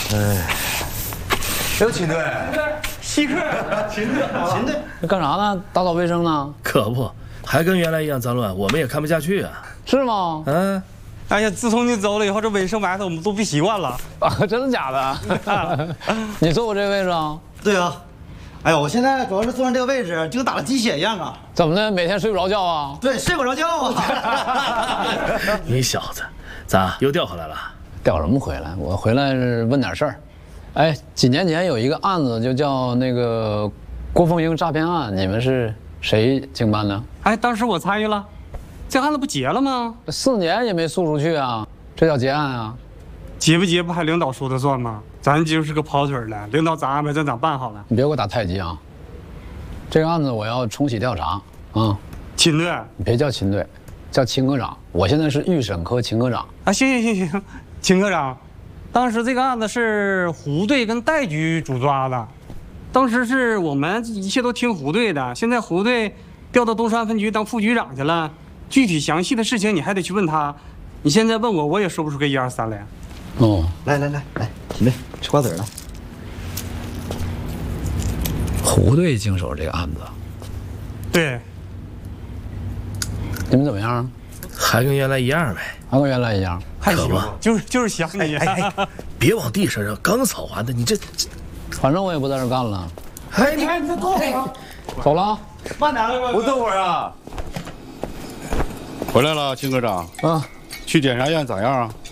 有秦队， 稀客，秦队， 干啥呢？打扫卫生呢？ 可不，还跟原来一样脏乱，我们也看不下去啊。 是吗？ 嗯。 哎呀，自从你走了以后，这卫生埋汰我们都不习惯了。 啊，真的假的？你坐过这个位置啊？ 对啊。哎呀，我现在主要是坐上这个位置，就跟打了鸡血一样啊！ 怎么的？每天睡不着觉啊？ 对，睡不着觉啊！ 你小子，咋又调回来了？ 调什么回来？我回来是问点事儿。哎，几年前有一个案子，就叫那个郭凤英诈骗案，你们是谁经办的？ 哎，当时我参与了，这案子不结了吗 ？4年也没诉出去啊，这叫结案啊？ 结不结不还领导说的算吗？咱就是个跑腿的，领导咋安排咱咋办好了。 你别给我打太极啊！这个案子我要重启调查啊！ 秦队， 你别叫秦队，叫秦科长。我现在是预审科秦科长。 啊，行，秦科长，当时这个案子是胡队跟戴局主抓的，当时是我们一切都听胡队的，现在胡队调到东山分局当副局长去了，具体详细的事情你还得去问他。你现在问我，我也说不出个1、2、3来。 哦， 来，秦队吃瓜子了。 胡队经手这个案子， 对， 你们怎么样？ 还跟原来一样呗， 还跟原来一样。 还行，就是想你。 别往地上扔，刚扫完的，你这， 反正我也不在这干了。 哎，你看你这多好， 走了啊， 慢点， 不等会儿啊。回来了，秦科长。 啊， 去检察院咋样啊？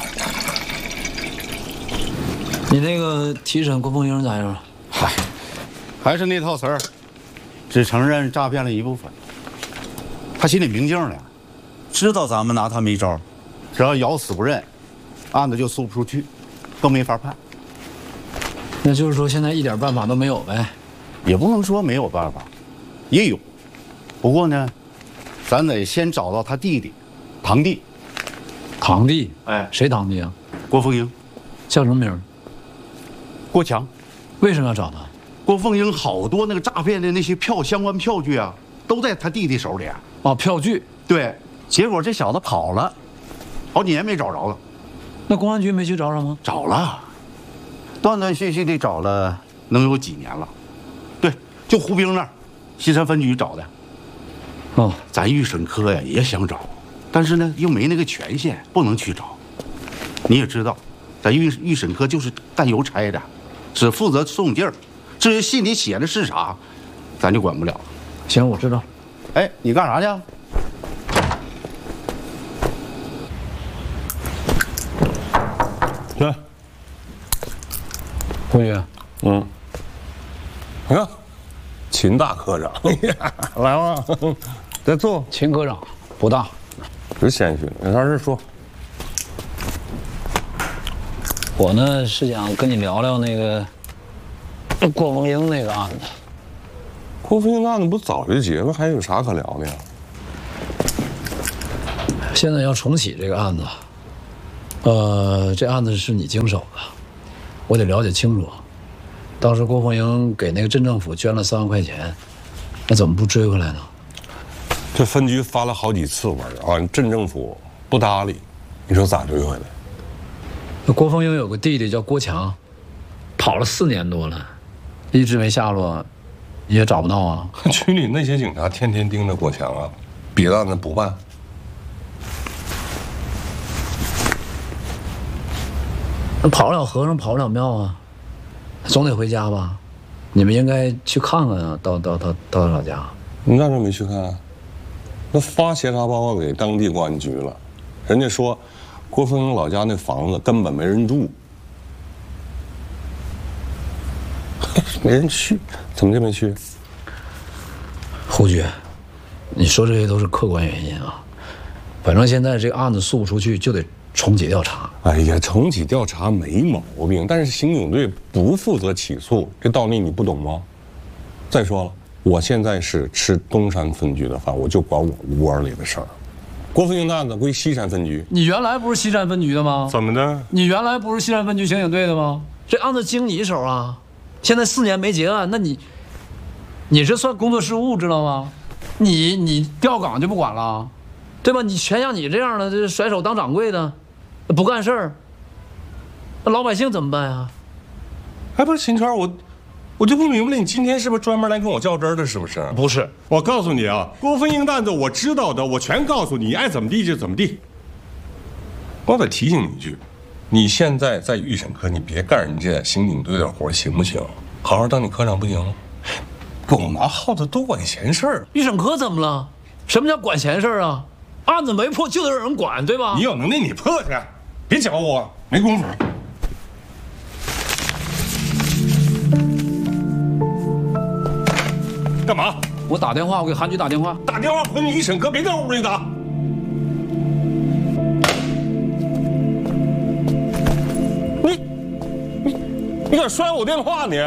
你那个提审郭凤英咋样？ 嗨，还是那套词儿，只承认诈骗了一部分。他心里明镜了，知道咱们拿他没招，只要咬死不认，案子就诉不出去，更没法判。 那就是说现在一点办法都没有呗？ 也不能说没有办法，也有。不过呢，咱得先找到他弟弟，堂弟。 堂弟？ 哎， 谁堂弟啊？ 郭凤英。 叫什么名？ 郭强。 为什么要找他？ 郭凤英好多那个诈骗的那些相关票据啊，都在他弟弟手里啊。 哦，票据。 对，结果这小子跑了，好几年没找着了。 那公安局没去找找吗？ 找了，断断续续的找了，能有几年了。对，就胡兵那儿，西山分局找的。 哦， 咱预审科呀也想找，但是呢又没那个权限，不能去找。你也知道，咱预审科就是干邮差的，只负责送信儿。至于信里写的是啥，咱就管不了。 行，我知道。 哎，你干啥去？ 来， 胡局。 你看，秦大科长，来吧，再坐。 秦科长不大， 别谦虚，有啥事说。 我呢是想跟你聊聊那个郭凤英那个案子。 郭凤英案子不早就结了，还有啥可聊的呀？ 现在要重启这个案子，这案子是你经手的，我得了解清楚。当时郭凤英给那个镇政府捐了3万块钱，那怎么不追回来呢？ 这分局发了好几次文啊，镇政府不搭理，你说咋追回来？ 那郭凤英有个弟弟叫郭强，跑了4年多了，一直没下落，也找不到啊。 局里那些警察天天盯着郭强啊，别的案子不办。 那跑不了和尚跑不了庙啊，总得回家吧？你们应该去看看啊，到他老家。 你咋这没去看啊？那发协查报告给当地公安局了，人家说郭凤英老家那房子根本没人住，没人去，怎么就没去？ 胡局，你说这些都是客观原因啊。反正现在这个案子诉不出去，就得重启调查。 哎呀，重启调查没毛病，但是刑警队不负责起诉，这道理你不懂吗？再说了，我现在是吃东山分局的饭，我就管我窝里的事儿。郭凤英的案子归西山分局。 你原来不是西山分局的吗？ 怎么的？ 你原来不是西山分局刑警队的吗？这案子经你手啊，现在4年没结案，那你这算工作失误，知道吗？你调岗就不管了，对吧？你全像你这样的，这甩手当掌柜的，不干事儿，那老百姓怎么办呀？ 哎，不是秦川，我就不明白了，你今天是不是专门来跟我较真的？是不是？ 不是， 我告诉你啊，郭凤英的案子我知道的，我全告诉你，爱怎么地就怎么地。我得提醒你一句，你现在在预审科，你别干人家刑警队的活，行不行？好好当你科长不行吗？狗拿耗子多管闲事儿。 预审科怎么了？什么叫管闲事儿啊？案子没破就得有人管，对吧？ 你有能耐你破去，别搅我，没工夫。干嘛？ 我打电话，我给韩局打电话。 打电话回你预审科，别在屋里打。你敢摔我电话你？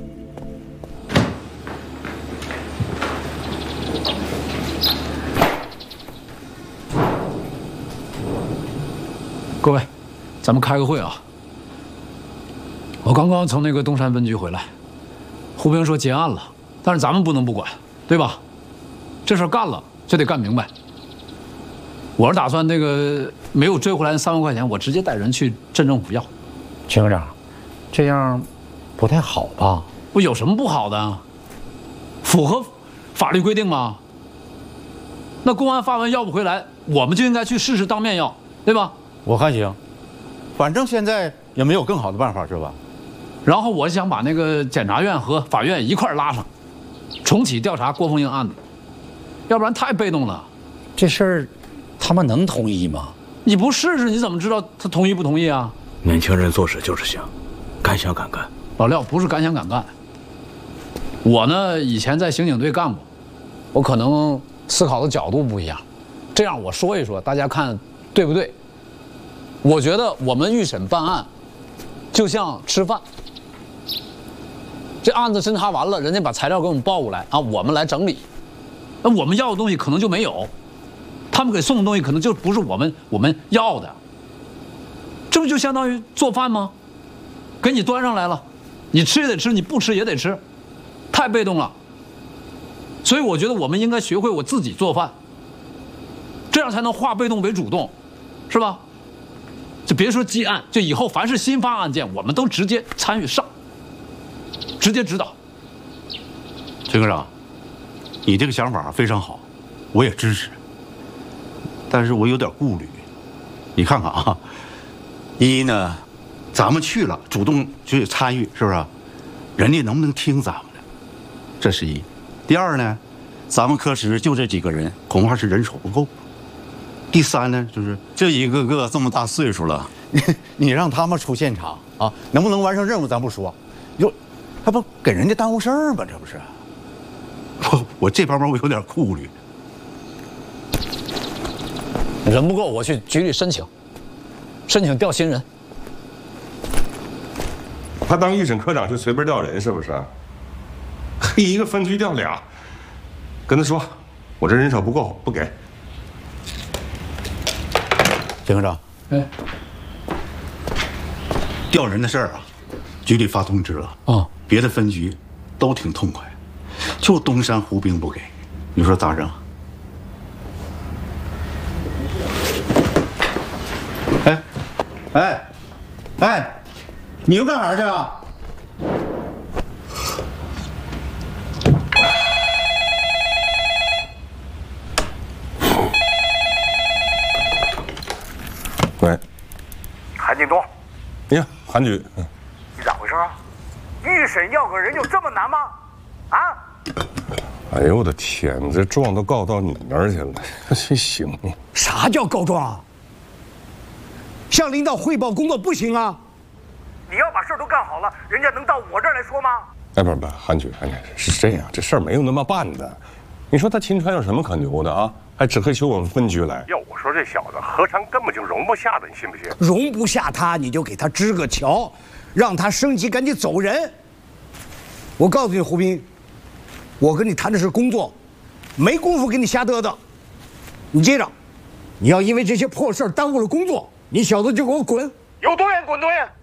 各位，咱们开个会啊。我刚刚从那个东山分局回来，胡兵说结案了，但是咱们不能不管，对吧？这事儿干了就得干明白。我是打算那个没有追回来那3万块钱，我直接带人去镇政府要。 秦科长，这样不太好吧？ 不有什么不好的？符合法律规定吗？那公安发文要不回来，我们就应该去试试当面要，对吧？ 我看行，反正现在也没有更好的办法，是吧？ 然后我想把那个检察院和法院一块儿拉上，重启调查郭凤英案子，要不然太被动了。 这事儿，他们能同意吗？ 你不试试你怎么知道他同意不同意啊？ 年轻人做事就是想，敢想敢干。 老廖不是敢想敢干，我呢以前在刑警队干过，我可能思考的角度不一样。这样我说一说，大家看对不对？我觉得我们预审办案，就像吃饭。这案子侦查完了，人家把材料给我们报过来啊，我们来整理。那我们要的东西可能就没有，他们给送的东西可能就不是我们要的。这不就相当于做饭吗？给你端上来了，你吃也得吃，你不吃也得吃，太被动了。所以我觉得我们应该学会我自己做饭，这样才能化被动为主动，是吧？就别说积案，就以后凡是新发案件，我们都直接参与上，直接指导。 陈科长，你这个想法非常好，我也支持。但是我有点顾虑。你看看啊，一呢，咱们去了，主动去参与，是不是？人家能不能听咱们的？这是一。第二呢，咱们科室就这几个人，恐怕是人手不够。第三呢，就是这一个个这么大岁数了， 你让他们出现场啊，能不能完成任务咱不说，还不给人家耽误事儿吗？这不是？ 我这方面我有点顾虑。 人不够，我去局里申请调新人。 他当预审科长就随便调人是不是？一个分局调俩，跟他说，我这人手不够，不给。 秦科长， 哎， 调人的事儿啊，局里发通知了啊， 别的分局都挺痛快，就东山胡兵不给，你说咋整？哎，你又干啥去啊？ 喂， 韩京东， 哎呀，韩局， 你咋回事啊？预审要个人有这么难吗？啊？ 哎呦我的天，这状都告到你那儿去了，这行吗？ 啥叫告状啊？向领导汇报工作不行啊？ 你要把事儿都干好了，人家能到我这儿来说吗？ 哎，不，韩局，是这样，这事儿没有那么办的。你说他秦川有什么可牛的啊？还指挥起我们分局来？ 要我说，这小子何尝根本就容不下的，你信不信？ 容不下他，你就给他支个桥，让他升级，赶紧走人。我告诉你，胡斌，我跟你谈的是工作，没工夫跟你瞎嘚嘚。你接着，你要因为这些破事儿耽误了工作，你小子就给我滚！ 有多远滚多远。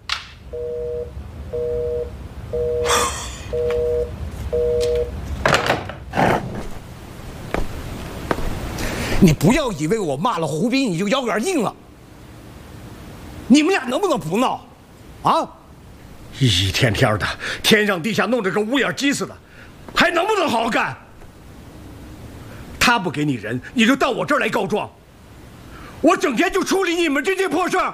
你不要以为我骂了胡斌你就腰杆硬了。你们俩能不能不闹？啊？ 一天天的，天上地下弄得跟乌眼鸡似的，还能不能好好干？他不给你人，你就到我这儿来告状，我整天就处理你们这件破事儿。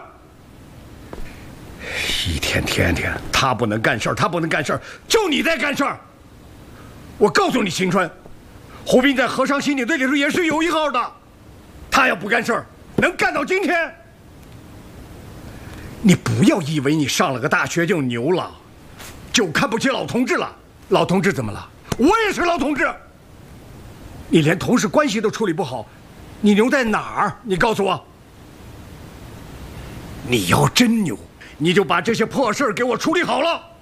一天天的，他不能干事儿，他不能干事儿，就你在干事儿。我告诉你，秦川，胡斌在和尚刑警队里头也是有一号的，他要不干事儿，能干到今天。你不要以为你上了个大学就牛了，就看不起老同志了。老同志怎么了？我也是老同志。你连同事关系都处理不好，你牛在哪儿？你告诉我。你要真牛，你就把这些破事儿给我处理好了。